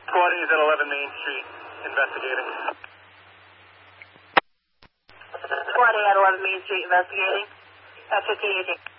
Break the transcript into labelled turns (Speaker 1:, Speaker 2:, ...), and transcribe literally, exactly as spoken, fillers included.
Speaker 1: Squad A is at eleven Main Street, investigating.
Speaker 2: Squad A at eleven Main Street, investigating. F fifteen eighteen.